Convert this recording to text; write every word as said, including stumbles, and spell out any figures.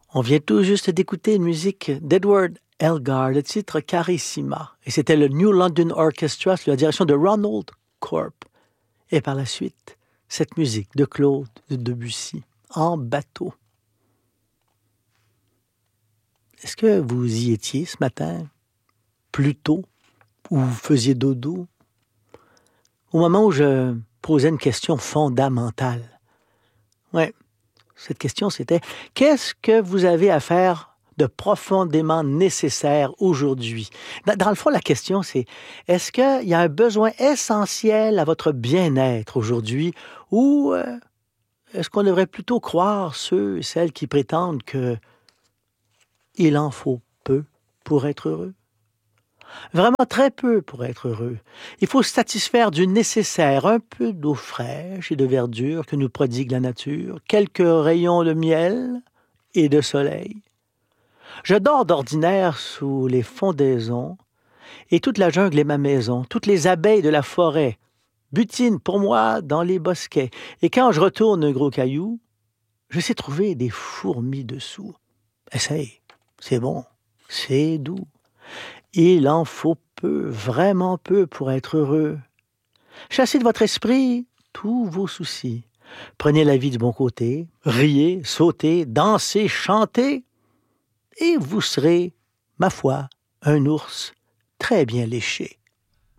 On vient tout juste d'écouter une musique d'Edward Elgar, le titre Carissima. Et c'était le New London Orchestra sous la direction de Ronald Corp. Et par la suite, cette musique de Claude de Debussy, En bateau. Est-ce que vous y étiez ce matin, plus tôt, ou vous faisiez dodo? Au moment où je posais une question fondamentale. Ouais, cette question c'était, qu'est-ce que vous avez à faire de profondément nécessaire aujourd'hui? Dans, dans le fond, la question c'est, est-ce qu'il y a un besoin essentiel à votre bien-être aujourd'hui ou euh, est-ce qu'on devrait plutôt croire ceux et celles qui prétendent que il en faut peu pour être heureux? Vraiment très peu pour être heureux. Il faut se satisfaire du nécessaire, un peu d'eau fraîche et de verdure que nous prodigue la nature, quelques rayons de miel et de soleil. Je dors d'ordinaire sous les fondaisons, et toute la jungle est ma maison, toutes les abeilles de la forêt butinent pour moi dans les bosquets, et quand je retourne un gros caillou, je sais trouver des fourmis dessous. Essaye, c'est bon, c'est doux. Il en faut peu, vraiment peu pour être heureux. Chassez de votre esprit tous vos soucis. Prenez la vie du bon côté, riez, sautez, dansez, chantez, et vous serez, ma foi, un ours très bien léché.